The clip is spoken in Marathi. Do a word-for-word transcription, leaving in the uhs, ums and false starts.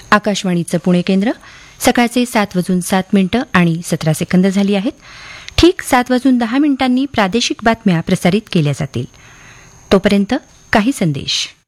आकाशवाणीचं पुणे केंद्र. सकाळचे सात वाजून सात मिनिटं आणि सतरा सेकंद झाली आहेत. ठीक सात वाजून दहा मिनिटांनी प्रादेशिक बातम्या प्रसारित केल्या जातील. तोपर्यंत काही संदेश.